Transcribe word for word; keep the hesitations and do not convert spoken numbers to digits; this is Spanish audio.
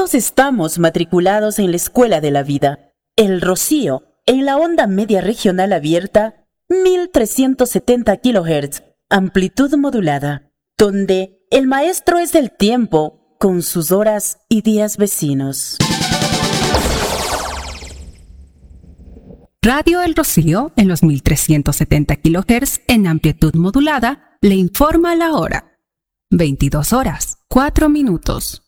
Todos estamos matriculados en la Escuela de la Vida. El Rocío, en la onda media regional abierta, mil trescientos setenta kilohertz, amplitud modulada, donde el maestro es el tiempo con sus horas y días vecinos. Radio El Rocío, en los mil trescientos setenta kilohertz en amplitud modulada, le informa la hora. veintidós horas, cuatro minutos.